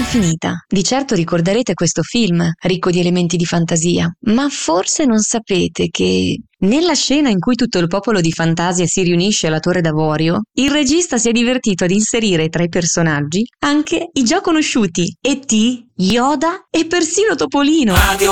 finita. Di certo ricorderete questo film, ricco di elementi di fantasia, ma forse non sapete che nella scena in cui tutto il popolo di Fantasia si riunisce alla Torre d'Avorio, il regista si è divertito ad inserire tra i personaggi anche i già conosciuti E.T., Yoda e persino Topolino.